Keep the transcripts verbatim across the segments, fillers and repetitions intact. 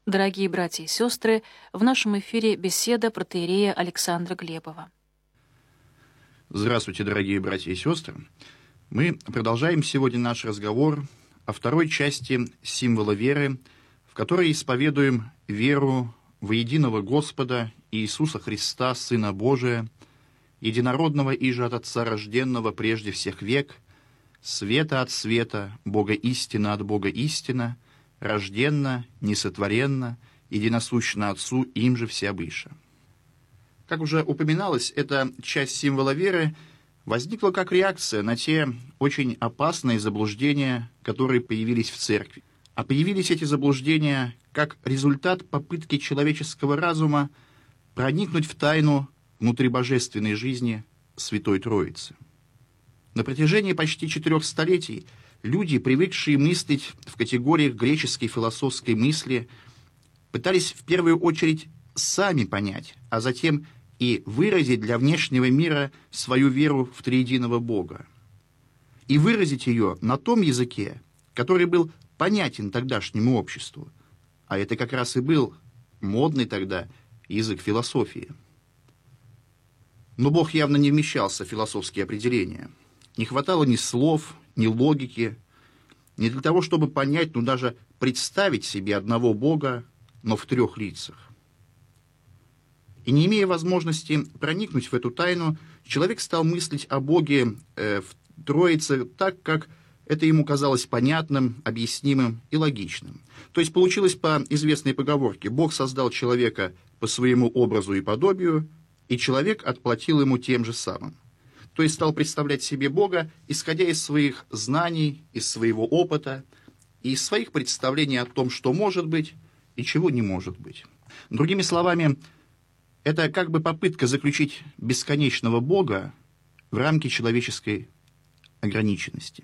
Дорогие братья и сестры, в нашем эфире беседа протоиерея Александра Глебова. Здравствуйте, дорогие братья и сестры. Мы продолжаем сегодня наш разговор о второй части символа веры, в которой исповедуем веру во единого Господа Иисуса Христа, Сына Божия, единородного иже от Отца рожденного прежде всех век, света от света, Бога истина от Бога истина, рожденно, несотворенно, единосущно Отцу, им же всеобыше. Как уже упоминалось, эта часть символа веры возникла как реакция на те очень опасные заблуждения, которые появились в церкви. А появились эти заблуждения как результат попытки человеческого разума проникнуть в тайну внутрибожественной жизни Святой Троицы. На протяжении почти четырех столетий люди, привыкшие мыслить в категориях греческой философской мысли, пытались в первую очередь сами понять, а затем и выразить для внешнего мира свою веру в триединого Бога. И выразить ее на том языке, который был понятен тогдашнему обществу. А это как раз и был модный тогда язык философии. Но Бог явно не вмещался в философские определения. Не хватало ни слов, ни логики, не для того, чтобы понять, ну даже представить себе одного Бога, но в трех лицах. И не имея возможности проникнуть в эту тайну, человек стал мыслить о Боге э, в Троице так, как это ему казалось понятным, объяснимым и логичным. То есть получилось по известной поговорке: Бог создал человека по своему образу и подобию, и человек отплатил ему тем же самым. То есть стал представлять себе Бога, исходя из своих знаний, из своего опыта и из своих представлений о том, что может быть и чего не может быть. Другими словами, это как бы попытка заключить бесконечного Бога в рамки человеческой ограниченности.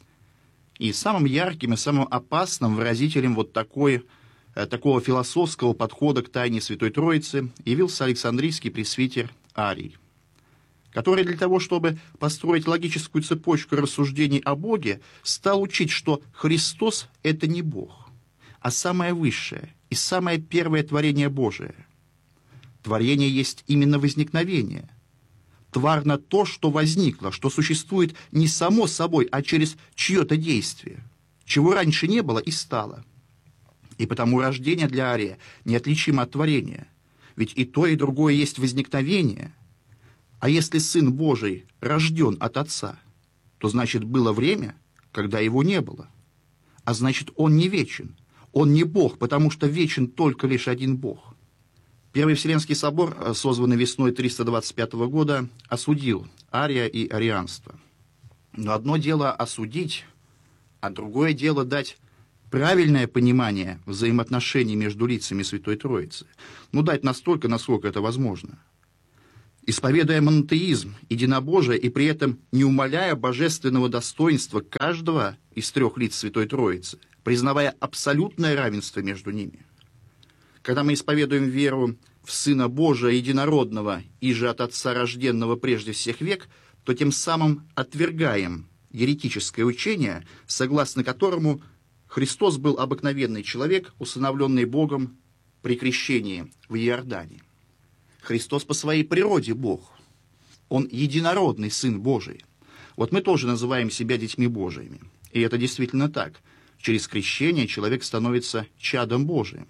И самым ярким и самым опасным выразителем вот такой, такого философского подхода к тайне Святой Троицы явился Александрийский пресвитер Арий, который для того, чтобы построить логическую цепочку рассуждений о Боге, стал учить, что Христос – это не Бог, а самое высшее и самое первое творение Божие. Творение есть именно возникновение. Тварно то, что возникло, что существует не само собой, а через чье-то действие, чего раньше не было и стало. И потому рождение для Ария неотличимо от творения, ведь и то, и другое есть возникновение. А если Сын Божий рожден от Отца, то значит было время, когда его не было. А значит, он не вечен, он не Бог, потому что вечен только лишь один Бог. Первый Вселенский собор, созванный весной триста двадцать пятого года, осудил ария и арианство. Но одно дело осудить, а другое дело дать правильное понимание взаимоотношений между лицами Святой Троицы. Ну, дать настолько, насколько это возможно. Исповедуя монотеизм, единобожие и при этом не умаляя божественного достоинства каждого из трех лиц Святой Троицы, признавая абсолютное равенство между ними. Когда мы исповедуем веру в Сына Божия Единородного, иже от Отца рожденного прежде всех век, то тем самым отвергаем еретическое учение, согласно которому Христос был обыкновенный человек, усыновленный Богом при крещении в Иордане. Христос по своей природе Бог. Он единородный Сын Божий. Вот мы тоже называем себя детьми Божиими. И это действительно так. Через крещение человек становится чадом Божиим.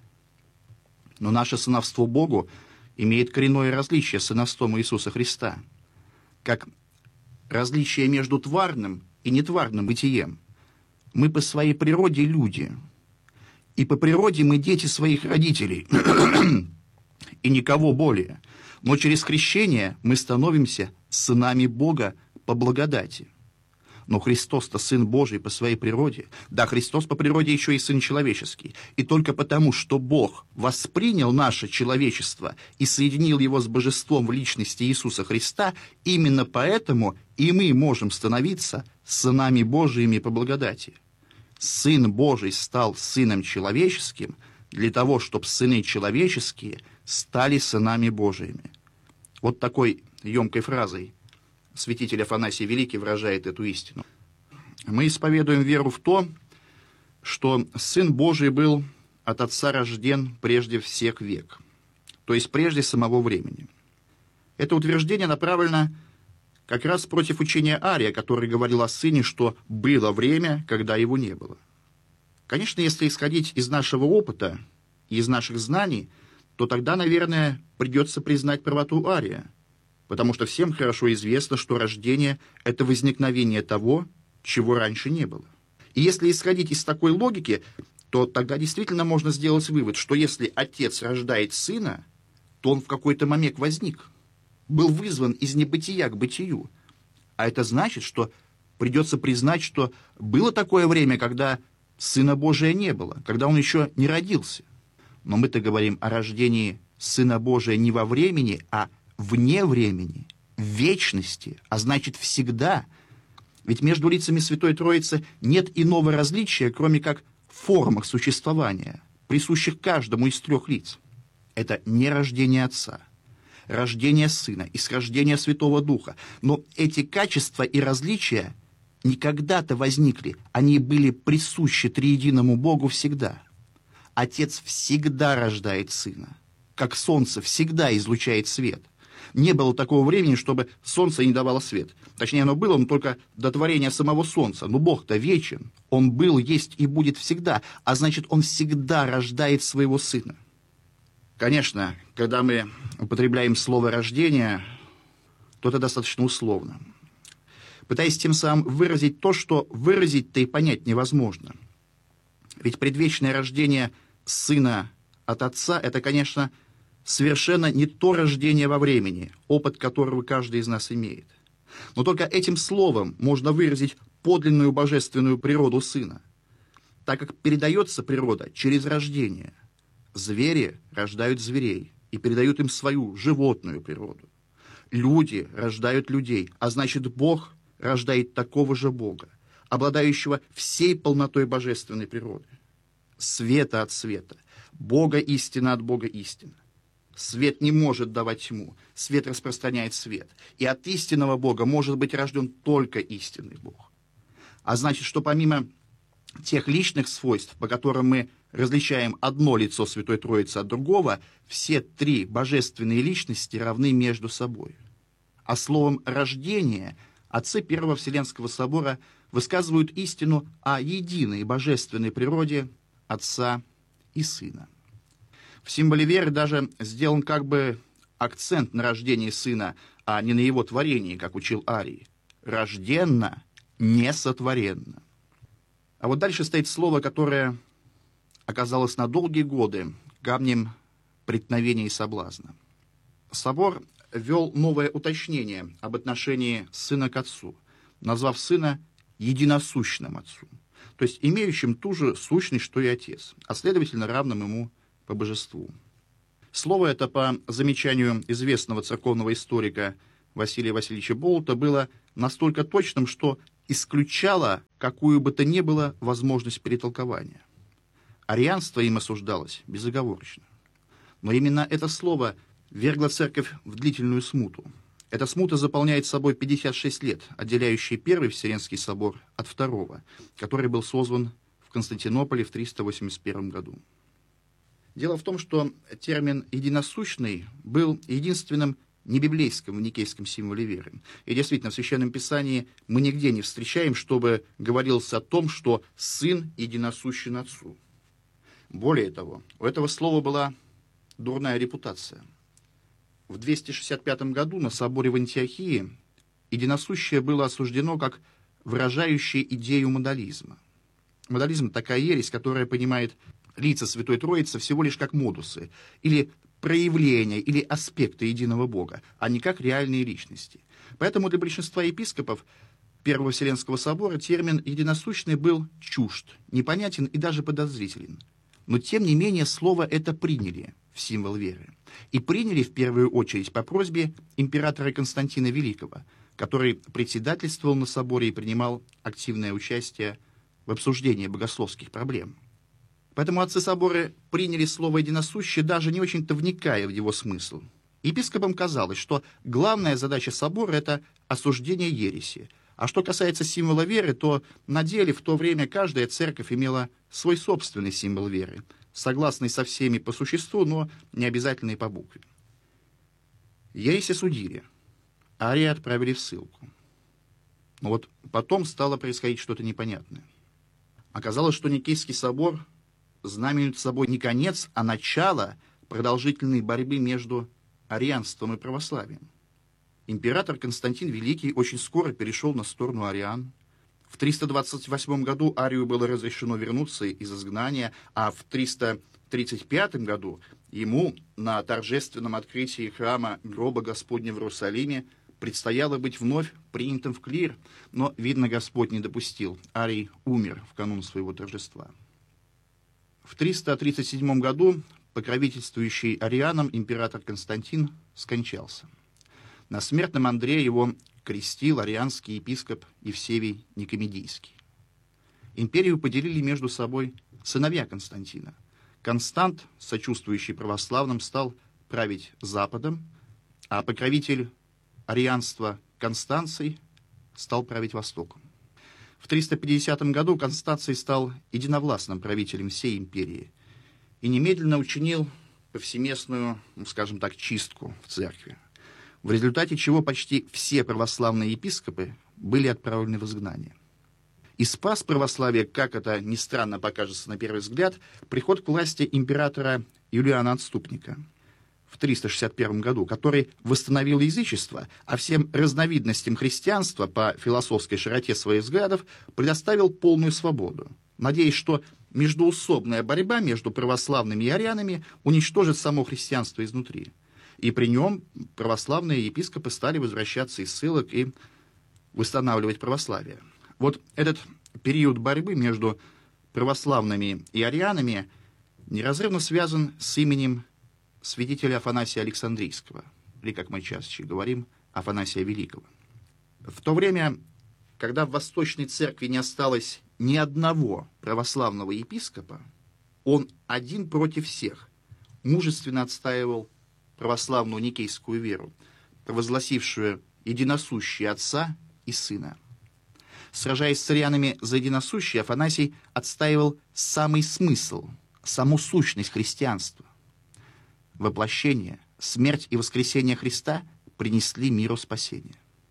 Но наше сыновство Богу имеет коренное различие с сыновством Иисуса Христа. Как различие между тварным и нетварным бытием. Мы по своей природе люди. И по природе мы дети своих родителей. И никого более. Но через крещение мы становимся сынами Бога по благодати. Но Христос-то Сын Божий по своей природе. Да, Христос по природе еще и Сын человеческий. И только потому, что Бог воспринял наше человечество и соединил его с божеством в личности Иисуса Христа, именно поэтому и мы можем становиться сынами Божиими по благодати. Сын Божий стал Сыном человеческим для того, чтобы сыны человеческие стали сынами Божиими. Вот такой емкой фразой святитель Афанасий Великий выражает эту истину. Мы исповедуем веру в то, что Сын Божий был от Отца рожден прежде всех век, то есть прежде самого времени. Это утверждение направлено как раз против учения Ария, который говорил о Сыне, что было время, когда его не было. Конечно, если исходить из нашего опыта и из наших знаний, то тогда, наверное, придется признать правоту Ария, потому что всем хорошо известно, что рождение – это возникновение того, чего раньше не было. И если исходить из такой логики, то тогда действительно можно сделать вывод, что если Отец рождает Сына, то Он в какой-то момент возник, был вызван из небытия к бытию. А это значит, что придется признать, что было такое время, когда Сына Божия не было, когда Он еще не родился. Но мы-то говорим о рождении Сына Божия не во времени, а вне времени, в вечности, а значит всегда. Ведь между лицами Святой Троицы нет иного различия, кроме как в формах существования, присущих каждому из трех лиц. Это не рождение Отца, рождение Сына и срождение Святого Духа. Но эти качества и различия не когда-то возникли, они были присущи триединому Богу всегда. Отец всегда рождает Сына, как солнце всегда излучает свет. Не было такого времени, чтобы солнце не давало свет. Точнее, оно было, но только до творения самого солнца. Но Бог-то вечен. Он был, есть и будет всегда. А значит, Он всегда рождает своего Сына. Конечно, когда мы употребляем слово «рождение», то это достаточно условно, пытаясь тем самым выразить то, что выразить-то и понять невозможно. Ведь предвечное рождение Сына от Отца – это, конечно, совершенно не то рождение во времени, опыт которого каждый из нас имеет. Но только этим словом можно выразить подлинную божественную природу Сына, так как передается природа через рождение. Звери рождают зверей и передают им свою животную природу. Люди рождают людей, а значит, Бог рождает такого же Бога, обладающего всей полнотой божественной природы. Света от света, Бога истина от Бога истина. Свет не может давать тьму, свет распространяет свет. И от истинного Бога может быть рожден только истинный Бог. А значит, что помимо тех личных свойств, по которым мы различаем одно лицо Святой Троицы от другого, все три божественные личности равны между собой. А словом «рождение» отцы Первого Вселенского собора высказывают истину о единой божественной природе Отца и Сына. В символе веры даже сделан как бы акцент на рождении Сына, а не на его творении, как учил Арий. «Рожденно, не сотворенно». А вот дальше стоит слово, которое оказалось на долгие годы камнем преткновения и соблазна. Собор ввел новое уточнение об отношении Сына к Отцу, назвав Сына единосущным Отцу, то есть имеющим ту же сущность, что и Отец, а следовательно равным ему по божеству. Слово это, по замечанию известного церковного историка Василия Васильевича Болта, было настолько точным, что исключало какую бы то ни было возможность перетолкования. Арианство им осуждалось безоговорочно. Но именно это слово вергло церковь в длительную смуту. Эта смута заполняет собой пятьдесят шесть лет, отделяющие Первый Вселенский собор от Второго, который был созван в Константинополе в триста восемьдесят первом году. Дело в том, что термин «единосущный» был единственным небиблейским в никейском символе веры. И действительно, в Священном Писании мы нигде не встречаем, чтобы говорилось о том, что Сын единосущен Отцу. Более того, у этого слова была дурная репутация. В двести шестьдесят пятом году на соборе в Антиохии единосущее было осуждено как выражающее идею модализма. Модализм – такая ересь, которая понимает лица Святой Троицы всего лишь как модусы, или проявления, или аспекты единого Бога, а не как реальные личности. Поэтому для большинства епископов Первого Вселенского собора термин «единосущный» был чужд, непонятен и даже подозрителен. Но, тем не менее, слово это приняли в символ веры. И приняли в первую очередь по просьбе императора Константина Великого, который председательствовал на соборе и принимал активное участие в обсуждении богословских проблем. Поэтому отцы собора приняли слово «единосущее», даже не очень-то вникая в его смысл. Епископам казалось, что главная задача собора – это осуждение ереси. А что касается символа веры, то на деле в то время каждая церковь имела свой собственный символ веры, согласный со всеми по существу, но не обязательный по букве. Ересь осудили, Ария отправили в ссылку. Но вот потом стало происходить что-то непонятное. Оказалось, что Никейский собор знаменует собой не конец, а начало продолжительной борьбы между арианством и православием. Император Константин Великий очень скоро перешел на сторону ариан. В триста двадцать восьмом году Арию было разрешено вернуться из изгнания, а в триста тридцать пятом году ему на торжественном открытии храма гроба Господня в Иерусалиме предстояло быть вновь принятым в клир, но, видно, Господь не допустил. Арий умер в канун своего торжества. В триста тридцать седьмом году покровительствующий арианам император Константин скончался. На смертном Андре его крестил арианский епископ Евсевий Никомедийский. Империю поделили между собой сыновья Константина. Констант, сочувствующий православным, стал править Западом, а покровитель арианства Констанций стал править Востоком. В триста пятидесятом году Констанций стал единовластным правителем всей империи и немедленно учинил повсеместную, ну, скажем так, чистку в церкви, в результате чего почти все православные епископы были отправлены в изгнание. И спас православие, как это ни странно покажется на первый взгляд, приход к власти императора Юлиана Отступника в триста шестьдесят первом году, который восстановил язычество, а всем разновидностям христианства по философской широте своих взглядов предоставил полную свободу, надеясь, что междоусобная борьба между православными и арианами уничтожит само христианство изнутри. И при нем православные епископы стали возвращаться из ссылок и восстанавливать православие. Вот этот период борьбы между православными и арианами неразрывно связан с именем святителя Афанасия Александрийского, или, как мы чаще говорим, Афанасия Великого. В то время, когда в Восточной Церкви не осталось ни одного православного епископа, он один против всех мужественно отстаивал православную никейскую веру, провозгласившую единосущие Отца и Сына. Сражаясь с арианами за единосущие, Афанасий отстаивал самый смысл, саму сущность христианства. Воплощение, смерть и воскресение Христа принесли миру спасение.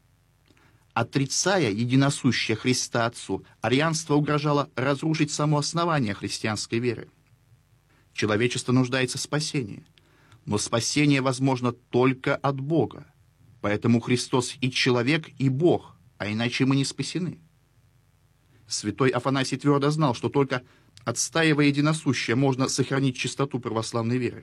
Отрицая единосущее Христа Отцу, арианство угрожало разрушить само основание христианской веры. Человечество нуждается в спасении, но спасение возможно только от Бога. Поэтому Христос и человек, и Бог, а иначе мы не спасены. Святой Афанасий твердо знал, что только отстаивая единосущее, можно сохранить чистоту православной веры.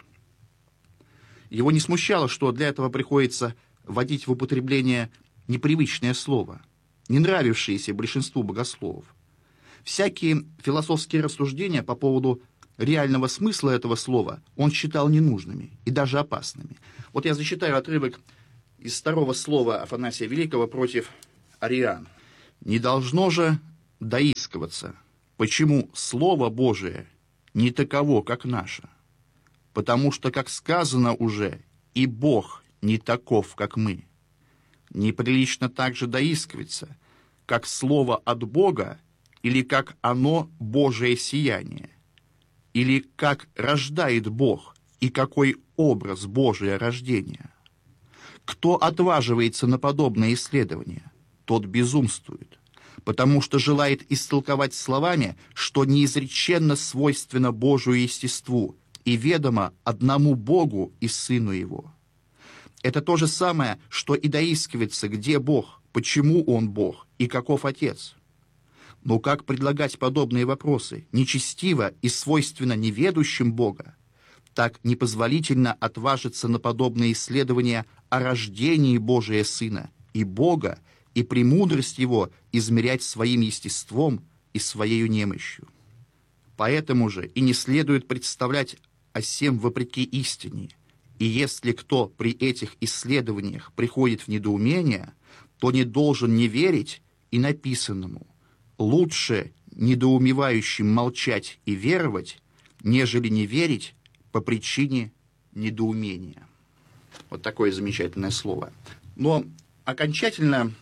Его не смущало, что для этого приходится вводить в употребление непривычное слово, не нравившееся большинству богословов. Всякие философские рассуждения по поводу реального смысла этого слова он считал ненужными и даже опасными. Вот я зачитаю отрывок из второго слова Афанасия Великого против ариан. «Не должно же доискиваться, почему Слово Божие не таково, как наше, потому что, как сказано уже, и Бог не таков, как мы. Неприлично также доискиваться, как Слово от Бога, или как оно Божие сияние, или как рождает Бог, и какой образ Божия рождения. Кто отваживается на подобное исследование, тот безумствует, потому что желает истолковать словами, что неизреченно свойственно Божию естеству и ведомо одному Богу и Сыну Его. Это то же самое, что и доискивается, где Бог, почему Он Бог и каков Отец. Но как предлагать подобные вопросы нечестиво и свойственно неведущим Бога, так непозволительно отважиться на подобные исследования о рождении Божия Сына и Бога, и премудрость Его измерять своим естеством и своею немощью. Поэтому же и не следует представлять о сем вопреки истине, и если кто при этих исследованиях приходит в недоумение, то не должен не верить и написанному. Лучше недоумевающим молчать и веровать, нежели не верить по причине недоумения». Вот такое замечательное слово. Но окончательно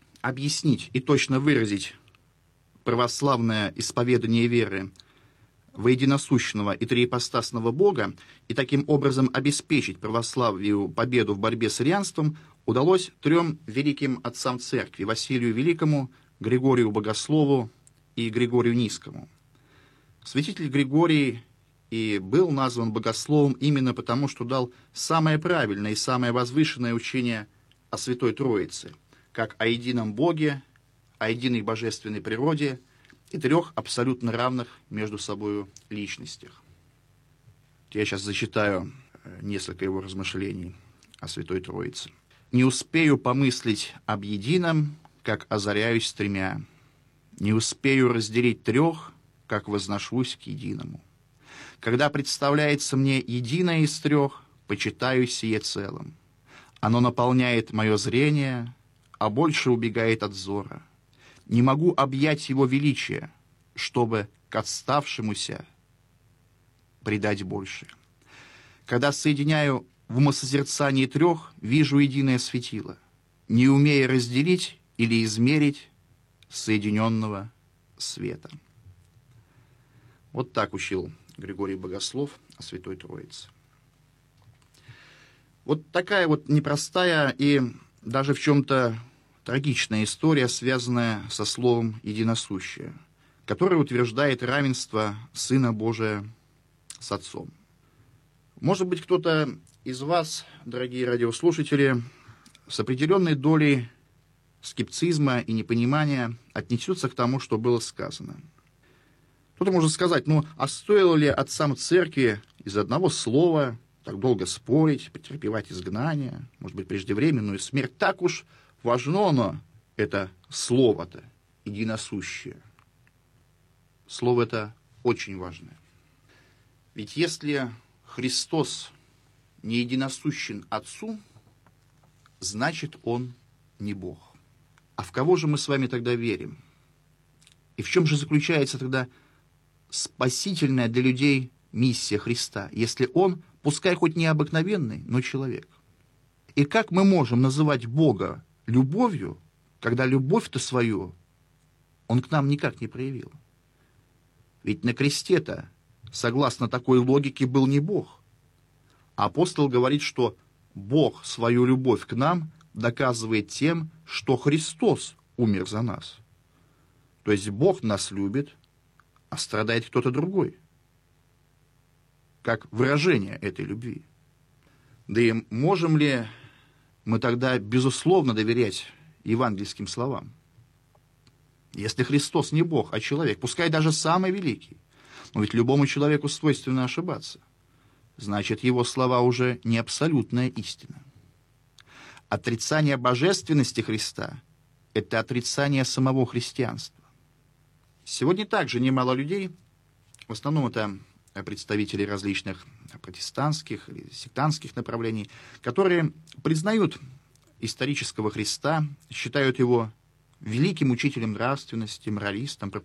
объяснить и точно выразить православное исповедание веры во единосущного и триипостасного Бога и таким образом обеспечить православию победу в борьбе с арианством удалось трем великим отцам церкви: Василию Великому, Григорию Богослову и Григорию Низкому. Святитель Григорий и был назван богословом именно потому, что дал самое правильное и самое возвышенное учение о Святой Троице, как о едином Боге, о единой божественной природе и трех абсолютно равных между собой личностях. Я сейчас зачитаю несколько его размышлений о Святой Троице. «Не успею помыслить об едином, как озаряюсь тремя. Не успею разделить трех, как возношусь к единому. Когда представляется мне единое из трех, почитаю сие целым. Оно наполняет мое зрение, а больше убегает от взора. Не могу объять его величие, чтобы к отставшемуся придать больше. Когда соединяю в умосозерцании трех, вижу единое светило, не умея разделить или измерить соединенного света». Вот так учил Григорий Богослов о Святой Троице. Вот такая вот непростая и даже в чем-то трагичная история, связанная со словом «единосущее», которое утверждает равенство Сына Божия с Отцом. Может быть, кто-то из вас, дорогие радиослушатели, с определенной долей скептицизма и непонимания отнесется к тому, что было сказано. Кто-то может сказать: ну, а стоило ли отцам церкви из одного слова так долго спорить, претерпевать изгнание, может быть, преждевременную смерть? Так уж важно оно, это слово-то, единосущее. Слово это очень важное. Ведь если Христос не единосущен Отцу, значит, Он не Бог. А в кого же мы с вами тогда верим? И в чем же заключается тогда спасительная для людей миссия Христа, если Он, пускай хоть необыкновенный, но человек? И как мы можем называть Бога любовью, когда любовь-то свою Он к нам никак не проявил? Ведь на кресте-то, согласно такой логике, был не Бог. Апостол говорит, что Бог свою любовь к нам доказывает тем, что Христос умер за нас. То есть Бог нас любит, а страдает кто-то другой, как выражение этой любви. Да и можем ли мы тогда безусловно доверять евангельским словам? Если Христос не Бог, а человек, пускай даже самый великий, но ведь любому человеку свойственно ошибаться, значит, его слова уже не абсолютная истина. Отрицание божественности Христа – это отрицание самого христианства. Сегодня также немало людей, в основном это представители различных протестантских или сектантских направлений, которые признают исторического Христа, считают его великим учителем нравственности, моралистом,